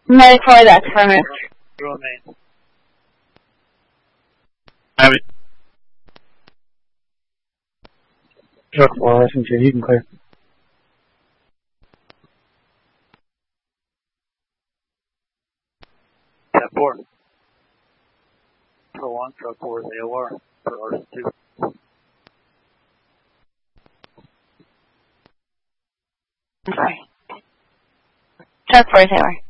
Medic 4, that's affirmative. Remain. Have it. Truck 4, SMG, you can clear. Cat 4. Pro 1, truck 4 is AOR. Pro R 2. I'm sorry. Truck 4 is AOR.